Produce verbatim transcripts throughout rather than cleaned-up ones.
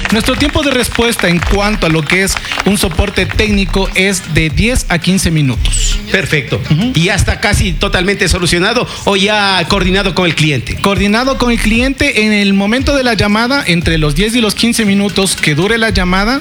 Nuestro tiempo de respuesta en cuanto a lo que es un soporte técnico es de diez a quince minutos. Perfecto. Uh-huh. ¿Y ya está casi totalmente solucionado o ya coordinado con el cliente? Coordinado con el cliente en el momento de la llamada, entre los diez y los quince minutos que dure la llamada,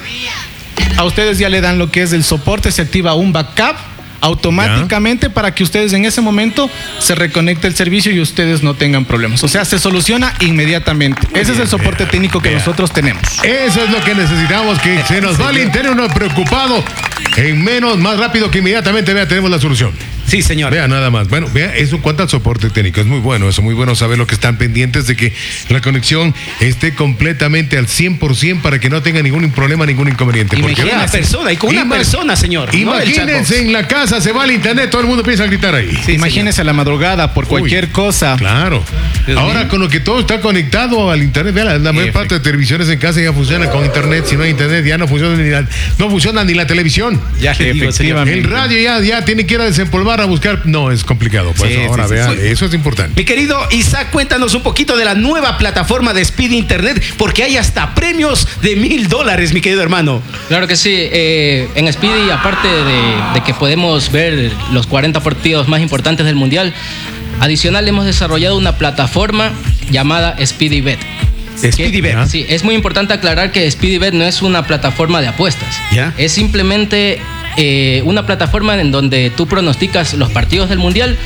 a ustedes ya le dan lo que es el soporte, se activa un backup automáticamente, ¿ya?, para que ustedes en ese momento se reconecte el servicio y ustedes no tengan problemas. O sea, se soluciona inmediatamente. Muy Ese bien, es el soporte vea, técnico que vea. nosotros tenemos. Eso es lo que necesitamos, que se nos va el internet, uno preocupado. En menos, más rápido que inmediatamente, vea, tenemos la solución. Sí, señor. Vea, nada más. Bueno, vea, eso en cuanto al soporte técnico. Es muy bueno eso, muy bueno saber lo que están pendientes de que la conexión esté completamente al cien por ciento para que no tenga ningún problema, ningún inconveniente. Porque una persona, y con una persona, señor. Imagínense, en la casa se va al internet, todo el mundo empieza a gritar ahí. Sí, imagínense a la madrugada por cualquier Uy, cosa. Claro. Dios Ahora, mío. Con lo que todo está conectado al internet, vea, la, la mayor parte de televisiones en casa ya funcionan con internet. Si no hay internet, ya no funciona ni la, no funciona ni la televisión. Ya, efectivamente. El radio ya, ya tiene que ir a desempolvar, a buscar. No, es complicado. Pues sí, ahora sí, vean, sí, sí. Eso es importante. Mi querido Isaac, cuéntanos un poquito de la nueva plataforma de Speedy Internet, porque hay hasta premios de mil dólares, mi querido hermano. Claro que sí. Eh, en Speedy, aparte de, de que podemos ver los cuarenta partidos más importantes del Mundial, adicional hemos desarrollado una plataforma llamada Speedy Bet. Speedy Bet. Sí, es muy importante aclarar que Speedy Bet no es una plataforma de apuestas. ¿Ya? Es simplemente eh, una plataforma en donde tú pronosticas los partidos del Mundial,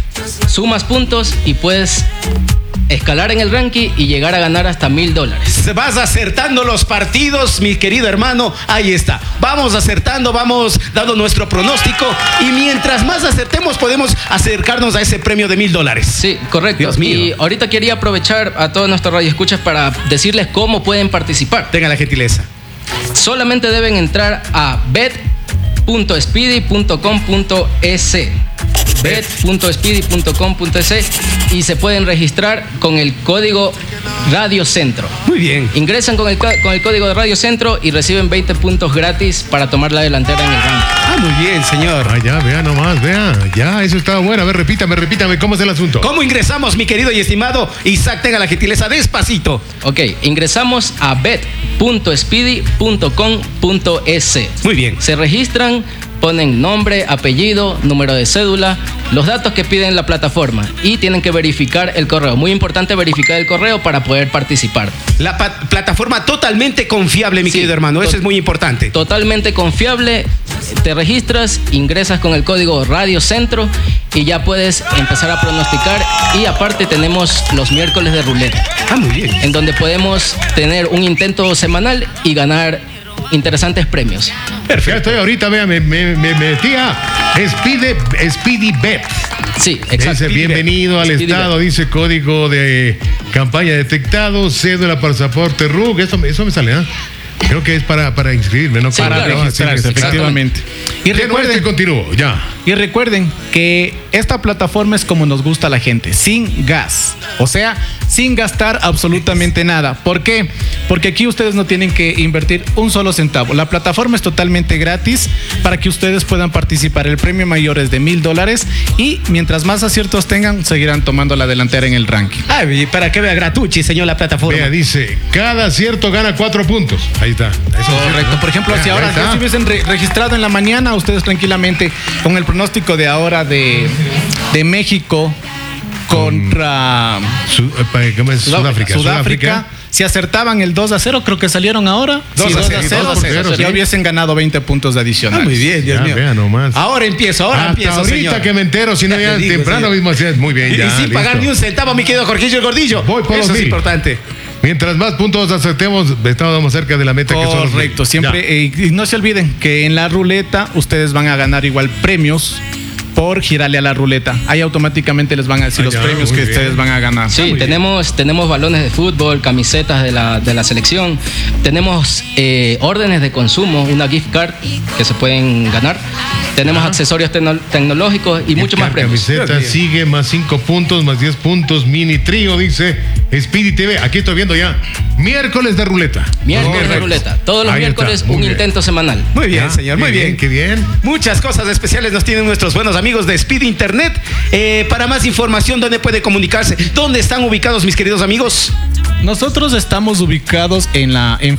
sumas puntos y puedes escalar en el ranking y llegar a ganar hasta mil dólares. Vas acertando los partidos, mi querido hermano. Ahí está. Vamos acertando, vamos dando nuestro pronóstico y mientras más acertemos podemos acercarnos a ese premio de mil dólares. Sí, correcto. Dios mío. Y ahorita quería aprovechar a todos nuestros radioescuchas para decirles cómo pueden participar. Tenga la gentileza. Solamente deben entrar a bet punto speedy punto com punto es. bet punto speedy punto com punto es y se pueden registrar con el código Radio Centro. Muy bien. Ingresan con el, con el código de Radio Centro y reciben veinte puntos gratis para tomar la delantera en el ranking. Ah, muy bien, señor. Ah, ya, vea nomás, vea. Ya, eso estaba bueno. A ver, repítame, repítame, ¿cómo es el asunto? ¿Cómo ingresamos, mi querido y estimado Isaac? Tenga la gentileza, despacito. Ok, ingresamos a bet punto speedy punto com punto es. Muy bien. Se registran, ponen nombre, apellido, número de cédula, los datos que piden la plataforma y tienen que verificar el correo. Muy importante verificar el correo para poder participar. La plataforma totalmente confiable, mi sí, querido hermano. Eso es muy importante. Totalmente confiable. Te registras, ingresas con el código Radio Centro y ya puedes empezar a pronosticar. Y aparte tenemos los miércoles de ruleta. Ah, muy bien. En donde podemos tener un intento semanal y ganar interesantes premios. Perfecto. Ya estoy ahorita, vea, me, me, me metí a Speedy, Speedy Bet. Sí, exacto. Dice, bienvenido al Speedy estado, Bet. Dice código de campaña detectado, cédula, pasaporte, R U C, eso, eso me sale, ¿eh? Creo que es para, para inscribirme, ¿no? Sí, para claro, registrarse, efectivamente. Y recuerden, continúo, ya. Y recuerden que esta plataforma es como nos gusta a la gente, sin gas. O sea, sin gastar absolutamente nada. ¿Por qué? Porque aquí ustedes no tienen que invertir un solo centavo. La plataforma es totalmente gratis para que ustedes puedan participar. El premio mayor es de mil dólares y mientras más aciertos tengan, seguirán tomando la delantera en el ranking. Ay, para que vea gratuchi, señor, la plataforma. Vea, dice, cada acierto gana cuatro puntos. Ahí está. Eso correcto. Por ejemplo, vea, si ahora ya se hubiesen re registrado en la mañana, ustedes tranquilamente con el pronóstico de ahora de, de México contra Sud ¿cómo es? Sudáfrica. Sudáfrica. Sudáfrica. Si acertaban el dos a cero, creo que salieron ahora. dos a cero, ya hubiesen ganado veinte puntos adicionales. Ah, muy bien, Dios ya, mío. Vea nomás. Ahora empiezo, ahora Hasta empiezo, ahorita señor. que me entero, si no ya, ya digo, temprano señor. Mismo hacías. Muy bien, ya. Y sin listo. pagar ni un centavo, mi querido Jorgillo el Gordillo. Voy por Eso los es mil. importante. Mientras más puntos acertemos, estamos más cerca de la meta. Correcto, que son correcto. Siempre, eh, y no se olviden que en la ruleta ustedes van a ganar igual premios por girarle a la ruleta. Ahí automáticamente les van a decir ah, los ya, premios que bien. Ustedes van a ganar. Sí, ah, tenemos, tenemos balones de fútbol, camisetas de la, de la selección, tenemos eh, órdenes de consumo, una gift card que se pueden ganar, tenemos ah. accesorios tecno tecnológicos y mucho más premios. Camiseta sigue más cinco puntos, más diez puntos, mini trío, dice Speedy T V. Aquí estoy viendo ya. Miércoles de ruleta. Miércoles de ruleta. Todos los Ahí miércoles un bien. intento semanal. Muy bien, ya, señor, muy bien. bien. Qué bien. Muchas cosas especiales nos tienen nuestros buenos amigos de Speedy Internet. Eh, para más información, ¿dónde puede comunicarse? ¿Dónde están ubicados, mis queridos amigos? Nosotros estamos ubicados en la en